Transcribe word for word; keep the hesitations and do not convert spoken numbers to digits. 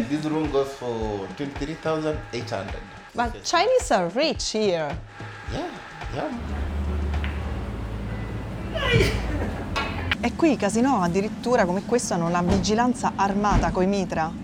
And this room goes for twenty-three thousand eight hundred. But Chinese are rich here. Yeah, yeah. E qui i casinò addirittura come questo hanno la vigilanza armata coi mitra.